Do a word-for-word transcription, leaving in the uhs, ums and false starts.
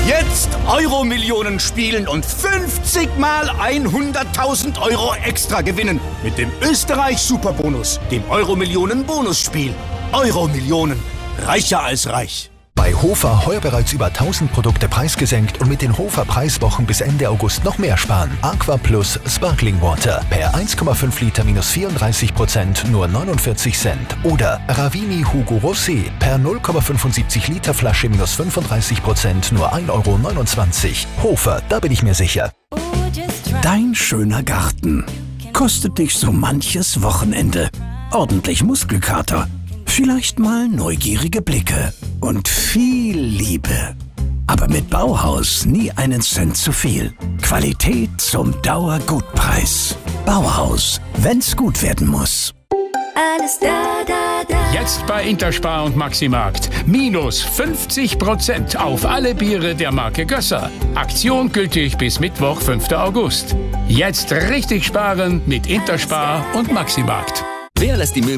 Jetzt Euro-Millionen spielen und fünfzig mal hunderttausend Euro extra gewinnen. Mit dem Österreich-Superbonus, dem Euro-Millionen-Bonusspiel. Euro-Millionen. Reicher als reich. Bei Hofer heuer bereits über tausend Produkte preisgesenkt und mit den Hofer Preiswochen bis Ende August noch mehr sparen. Aqua Plus Sparkling Water per eins Komma fünf Liter minus vierunddreißig Prozent nur neunundvierzig Cent. Oder Ravini Hugo Rosé per null Komma fünfundsiebzig Liter Flasche minus fünfunddreißig Prozent nur ein Euro neunundzwanzig. Hofer, da bin ich mir sicher. Dein schöner Garten kostet dich so manches Wochenende. Ordentlich Muskelkater. Vielleicht mal neugierige Blicke und viel Liebe. Aber mit Bauhaus nie einen Cent zu viel. Qualität zum Dauergutpreis. Bauhaus, wenn's gut werden muss. Alles da, da, da. Jetzt bei Interspar und Maximarkt. Minus fünfzig Prozent auf alle Biere der Marke Gösser. Aktion gültig bis Mittwoch, fünften August. Jetzt richtig sparen mit Interspar und Maximarkt. Wer lässt die Möbel